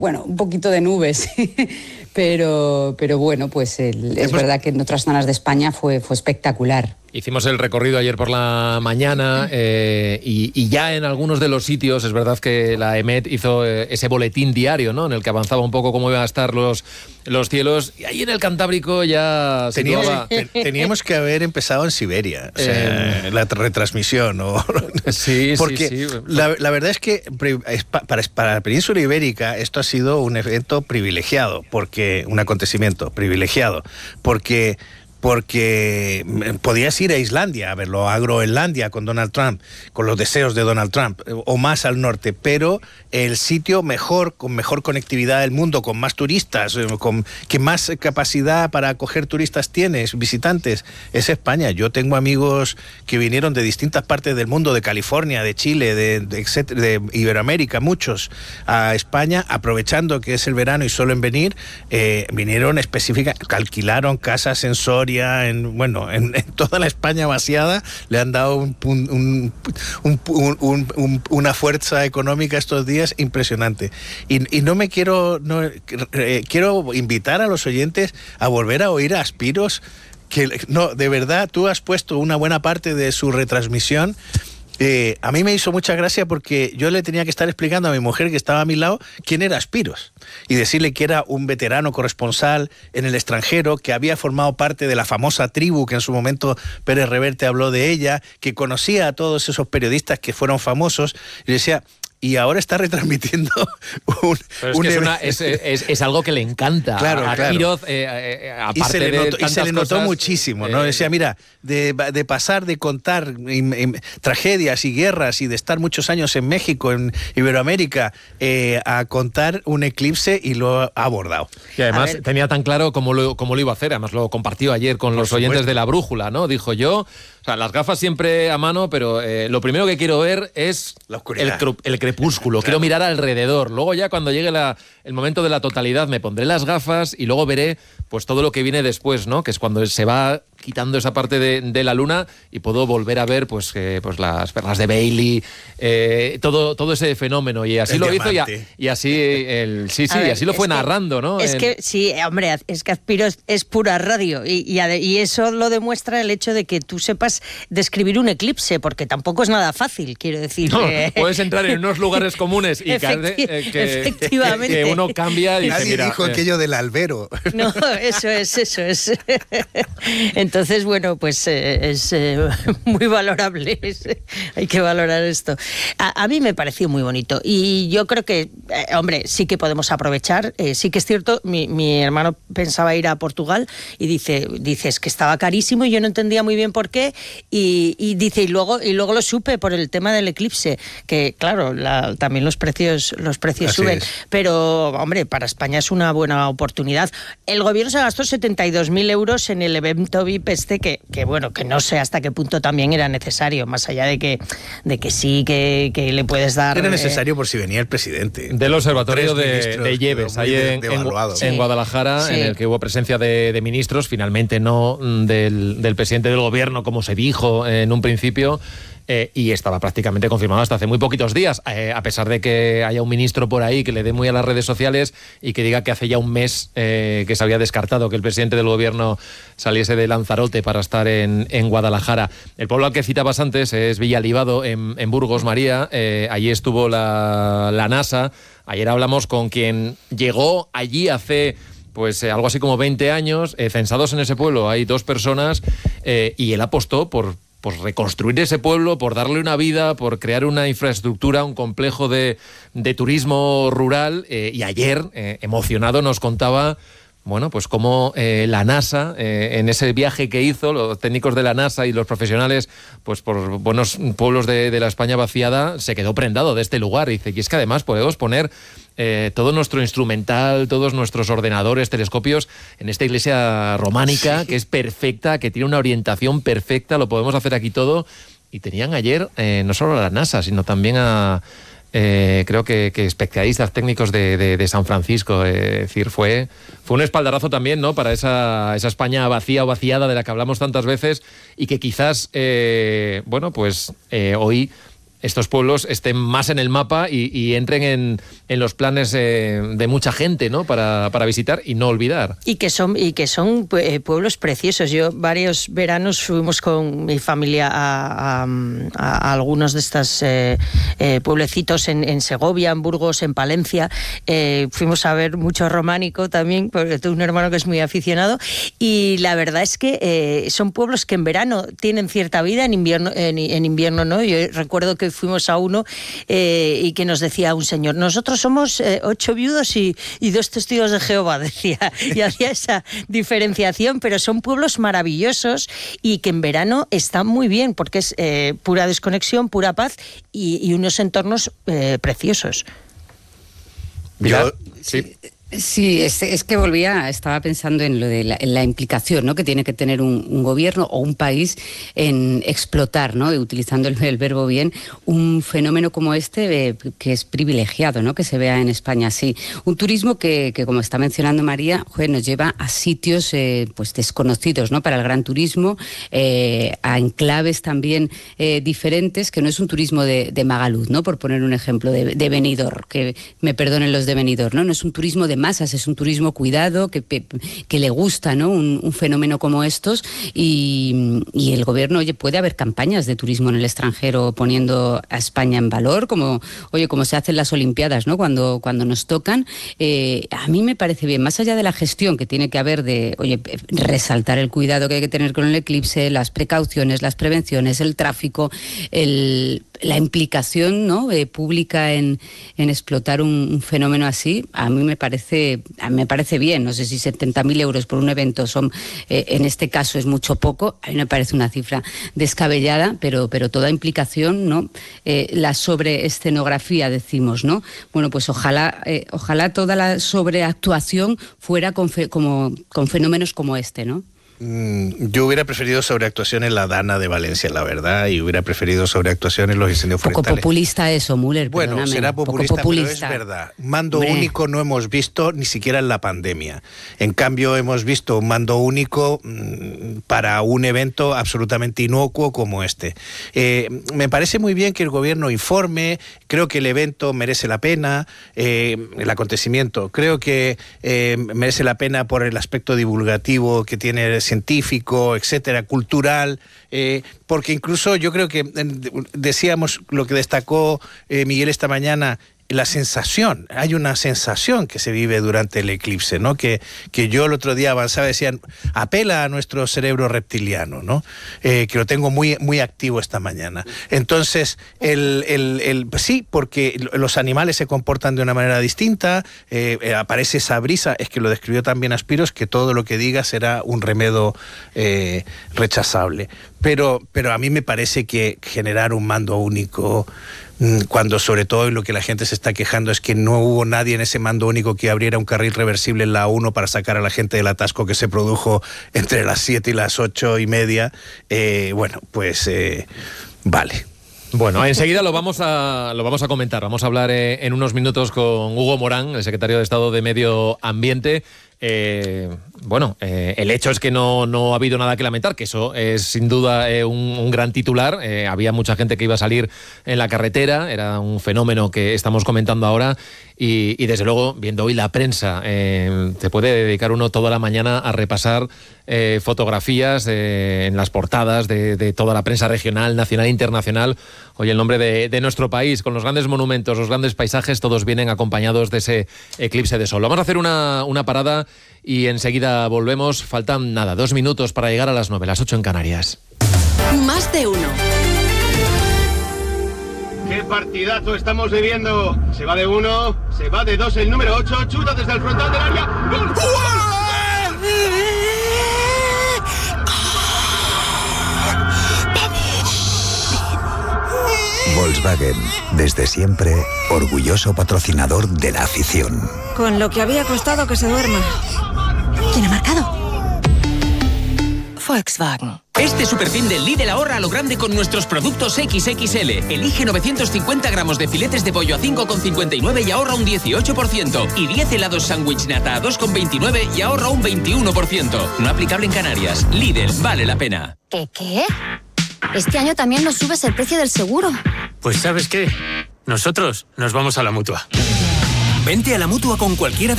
Bueno, un poquito de nubes, pero bueno, pues es verdad que en otras zonas de España fue espectacular. Hicimos el recorrido ayer por la mañana y ya en algunos de los sitios es verdad que la EMET hizo ese boletín diario, ¿no?, en el que avanzaba un poco cómo iban a estar los cielos, y ahí en el Cantábrico ya teníamos que haber empezado en Siberia, o sea, la retransmisión, ¿no? Sí, porque sí. La verdad es que para la península ibérica esto ha sido un evento privilegiado, un acontecimiento privilegiado, porque podías ir a Islandia a verlo, a Groenlandia con Donald Trump, con los deseos de Donald Trump, o más al norte, pero el sitio con mejor conectividad del mundo, con más turistas, que más capacidad para acoger turistas tienes, visitantes, es España. Yo tengo amigos que vinieron de distintas partes del mundo, de California, de Chile, de Iberoamérica, muchos, a España, aprovechando que es el verano y suelen venir, vinieron alquilaron casas en Soria, en toda la España vaciada, le han dado una fuerza económica estos días impresionante. Y quiero invitar a los oyentes a volver a oír a Spiros, de verdad, tú has puesto una buena parte de su retransmisión. A mí me hizo mucha gracia porque yo le tenía que estar explicando a mi mujer, que estaba a mi lado, quién era Spiros, y decirle que era un veterano corresponsal en el extranjero, que había formado parte de la famosa tribu que en su momento Pérez Reverte habló de ella, que conocía a todos esos periodistas que fueron famosos, y decía... Y ahora está retransmitiendo es algo que le encanta a Spiros, aparte y se le notó muchísimo, ¿no? Decía, mira, de pasar de contar tragedias y guerras y de estar muchos años en México, en Iberoamérica, a contar un eclipse, y lo ha abordado. Y además tenía tan claro cómo lo iba a hacer, además lo compartió ayer con los oyentes de La Brújula, ¿no? Dijo yo, o sea, las gafas siempre a mano, pero lo primero que quiero ver es la oscuridad, el crepúsculo, claro. Quiero mirar alrededor. Luego ya cuando llegue el momento de la totalidad me pondré las gafas y luego veré pues todo lo que viene después, ¿no? Que es cuando se va quitando esa parte de la luna y puedo volver a ver pues las perlas de Bailey, todo ese fenómeno, y así lo hizo, y así y así lo fue narrando, ¿no? Es que sí, hombre, es que Spiros es pura radio, y eso lo demuestra el hecho de que tú sepas describir un eclipse, porque tampoco es nada fácil, quiero decir. No, puedes entrar en unos lugares comunes y efectivamente. Que uno cambia y nadie dice, mira, dijo aquello del albero. No, eso es. Entonces, bueno, pues es muy valorable. Hay que valorar esto. A mí me pareció muy bonito. Y yo creo que, hombre, sí que podemos aprovechar. Sí que es cierto, mi hermano pensaba ir a Portugal y dices que estaba carísimo y yo no entendía muy bien por qué. Y dice, y luego lo supe por el tema del eclipse, que claro, también los precios Así suben. Es. Pero, hombre, para España es una buena oportunidad. El gobierno se gastó 72.000 euros en el evento VIP que bueno, que no sé hasta qué punto también era necesario, más allá de que sí, que le puedes dar... Era necesario por si venía el presidente. Del observatorio de Lleves, ahí en Guadalajara, sí. En el que hubo presencia de ministros, finalmente no del presidente del gobierno, como se dijo en un principio. Y estaba prácticamente confirmado hasta hace muy poquitos días, a pesar de que haya un ministro por ahí que le dé muy a las redes sociales y que diga que hace ya un mes que se había descartado que el presidente del gobierno saliese de Lanzarote para estar en Guadalajara. El pueblo al que citabas antes es Villalibado, en Burgos, María. Allí estuvo la NASA. Ayer hablamos con quien llegó allí hace... pues algo así como 20 años, censados en ese pueblo hay 2 personas, y él apostó por reconstruir ese pueblo, por darle una vida, por crear una infraestructura, un complejo de turismo rural, y ayer, emocionado, nos contaba, bueno, pues cómo la NASA, en ese viaje que hizo, los técnicos de la NASA y los profesionales, pues por buenos pueblos de la España vaciada, se quedó prendado de este lugar. Y dice, y es que además podemos poner todo nuestro instrumental, todos nuestros ordenadores, telescopios, en esta iglesia románica, sí, que es perfecta, que tiene una orientación perfecta, lo podemos hacer aquí todo. Y tenían ayer no solo a la NASA, sino también a... creo que especialistas técnicos de San Francisco. Es decir, fue un espaldarazo también, ¿no?, para esa España vacía o vaciada de la que hablamos tantas veces, y que quizás, hoy estos pueblos estén más en el mapa y entren en los planes de mucha gente, ¿no? Para visitar y no olvidar. Y que son pueblos preciosos. Yo varios veranos fuimos con mi familia a algunos de estos pueblecitos en Segovia, en Burgos, en Palencia. Fuimos a ver mucho románico también, porque tengo un hermano que es muy aficionado, y la verdad es que son pueblos que en verano tienen cierta vida, en invierno no. Yo recuerdo que fuimos a uno y que nos decía un señor: nosotros somos 8 viudos y 2 testigos de Jehová, decía, y hacía esa diferenciación, pero son pueblos maravillosos y que en verano están muy bien, porque es pura desconexión, pura paz y unos entornos preciosos. Pilar, sí. Sí, es que estaba pensando en lo de la implicación, ¿no?, que tiene que tener un gobierno o un país en explotar, ¿no?, utilizando el verbo bien, un fenómeno como este que es privilegiado, ¿no?, que se vea en España así. Un turismo que como está mencionando María, nos lleva a sitios pues desconocidos, ¿no?, para el gran turismo, a enclaves también diferentes, que no es un turismo de Magaluz, ¿no?, por poner un ejemplo, de Benidorm, que me perdonen los de Benidorm, ¿no? No es un turismo de masas, es un turismo cuidado, que le gusta, ¿no?, un fenómeno como estos, y el gobierno, puede haber campañas de turismo en el extranjero poniendo a España en valor, como se hacen las Olimpiadas, ¿no?, cuando nos tocan. A mí me parece bien, más allá de la gestión que tiene que haber de, resaltar el cuidado que hay que tener con el eclipse, las precauciones, las prevenciones, el tráfico, la implicación, ¿no?, pública en explotar un fenómeno así, a mí me parece bien. No sé si 70.000 euros por un evento son, en este caso es mucho poco, a mí me parece una cifra descabellada, pero toda implicación, ¿no?, la sobreescenografía, decimos, ¿no? Bueno, pues ojalá toda la sobreactuación fuera con fenómenos como este, ¿no? Yo hubiera preferido sobreactuación en la Dana de Valencia, la verdad, y hubiera preferido sobreactuación en los incendios forestales. Poco populista eso, Müller, bueno, perdóname. Será populista, pero es verdad. Mando único no hemos visto ni siquiera en la pandemia. En cambio, hemos visto un mando único para un evento absolutamente inocuo como este. Me parece muy bien que el gobierno informe, creo que el evento merece la pena, el acontecimiento, creo que merece la pena por el aspecto divulgativo que tiene, científico, etcétera, cultural, porque incluso yo creo que decíamos lo que destacó Miguel esta mañana, la sensación, hay una sensación que se vive durante el eclipse, ¿no? Que yo el otro día avanzaba, decían, apela a nuestro cerebro reptiliano, ¿no? Que lo tengo muy, muy activo esta mañana. Entonces, sí, porque los animales se comportan de una manera distinta, aparece esa brisa, es que lo describió también Aspiros, que todo lo que diga será un remedio rechazable. Pero a mí me parece que generar un mando único, cuando sobre todo lo que la gente se está quejando es que no hubo nadie en ese mando único que abriera un carril reversible en la A1 para sacar a la gente del atasco que se produjo entre las 7 y las 8:30, vale. Bueno, enseguida lo vamos a comentar. Vamos a hablar en unos minutos con Hugo Morán, el secretario de Estado de Medio Ambiente. El hecho es que no ha habido nada que lamentar, que eso es sin duda un gran titular. Había mucha gente que iba a salir en la carretera, era un fenómeno que estamos comentando ahora y desde luego, viendo hoy la prensa, te puede dedicar uno toda la mañana a repasar fotografías en las portadas de toda la prensa regional, nacional e internacional. Hoy el nombre de nuestro país, con los grandes monumentos, los grandes paisajes, todos vienen acompañados de ese eclipse de sol. Vamos a hacer una parada y enseguida volvemos. Faltan 2 minutos para llegar a las 9, las 8 en Canarias. Más de uno. ¡Qué partidazo estamos viviendo! Se va de 1, se va de 2 el número 8, chuta desde el frontal del área. ¡Gol! Volkswagen, desde siempre, orgulloso patrocinador de la afición. Con lo que había costado que se duerma. ¿Quién ha marcado? Volkswagen. Este superfin del Lidl ahorra a lo grande con nuestros productos XXL. Elige 950 gramos de filetes de pollo a 5,59 y ahorra un 18%. Y 10 helados sándwich nata a 2,29 y ahorra un 21%. No aplicable en Canarias. Lidl, vale la pena. ¿Qué? este año también nos subes el precio del seguro. Pues ¿sabes qué? Nosotros nos vamos a la Mutua. Vente a la Mutua con cualquiera de